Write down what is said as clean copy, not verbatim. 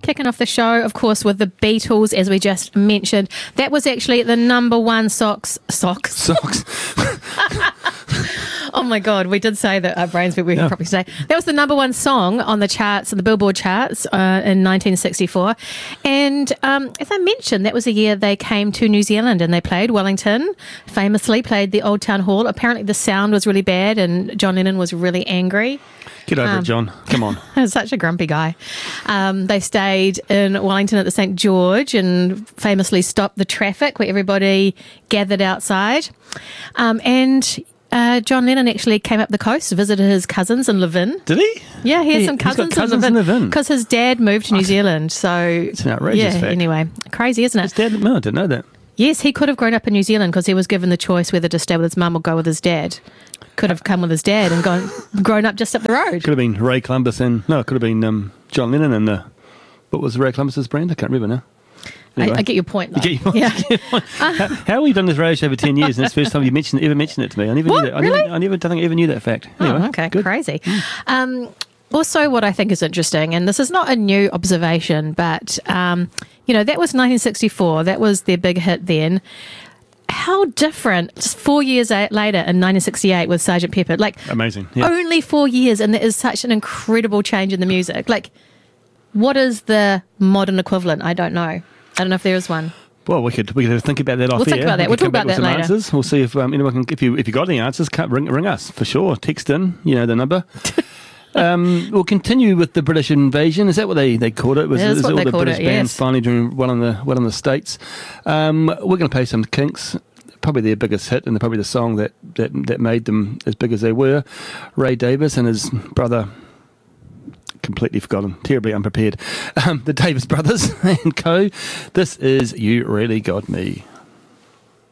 Kicking off the show, of course, with the Beatles, as we just mentioned. That was actually the number one socks. Oh my God, we did say that our brains, but we can probably say that was the number one song on the charts, the Billboard charts in 1964. And as I mentioned, that was the year they came to New Zealand and they played Wellington, famously played the Old Town Hall. Apparently the sound was really bad and John Lennon was really angry. Get over it, John. Come on. Such a grumpy guy. They stayed in Wellington at the St. George and famously stopped the traffic where everybody gathered outside. John Lennon actually came up the coast, visited his cousins in Levin. Did he? Yeah, he had some cousins in Levin. Because his dad moved to New Zealand. So it's an outrageous fact. Anyway, crazy, isn't it? His dad? No, I didn't know that. Yes, he could have grown up in New Zealand because he was given the choice whether to stay with his mum or go with his dad. Could have come with his dad and grown up just up the road. Could have been Ray Columbus it could have been John Lennon and what was Ray Columbus's brand? I can't remember now. Anyway. I get your point, though. You get your point. Yeah. How have we done this radio show for 10 years and it's the first time you ever mentioned it to me? I never knew that. Really? I don't think I ever knew that fact. Anyway, okay, good. Crazy. Also, what I think is interesting, and this is not a new observation, but, that was 1964. That was their big hit then. How different, just 4 years later in 1968 with Sgt. Pepper. Amazing. Yeah. Only 4 years, and there is such an incredible change in the music. What is the modern equivalent? I don't know. I don't know if there is one. Well, we could think about that off We'll air. think about that. We'll talk about that later. Answers. We'll see if anyone can. If you got any answers, ring us for sure. Text in. You know the number. We'll continue with the British invasion. Is that what they called it? Is all what they the called British it, bands yes. finally doing well in the States? We're going to play some Kinks. Probably their biggest hit and probably the song that made them as big as they were. Ray Davies and his brother. Completely forgotten, terribly unprepared. The Davis Brothers and co. This is You Really Got Me.